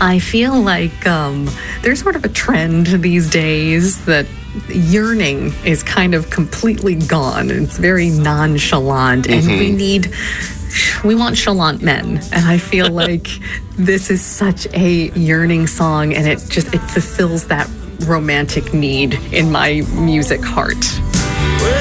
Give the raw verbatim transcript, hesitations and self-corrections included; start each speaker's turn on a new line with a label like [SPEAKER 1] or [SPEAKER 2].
[SPEAKER 1] I feel like um, there's sort of a trend these days that yearning is kind of completely gone. It's very nonchalant, and mm-hmm. we need, we want chalant men. And I feel like this is such a yearning song, and it just, it fulfills that romantic need in my music heart.